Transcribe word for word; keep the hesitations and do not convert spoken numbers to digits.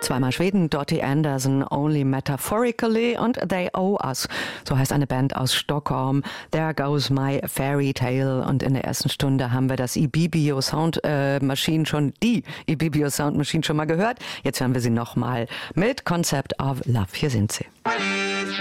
Zweimal Schweden, Dottie Anderson, Only Metaphorically und They Owe Us. So heißt eine Band aus Stockholm. There Goes My Fairy Tale. Und in der ersten Stunde haben wir das Ibibio Sound äh, Machine schon, die Ibibio Sound Machine schon mal gehört. Jetzt hören wir sie nochmal mit Concept of Love. Hier sind sie.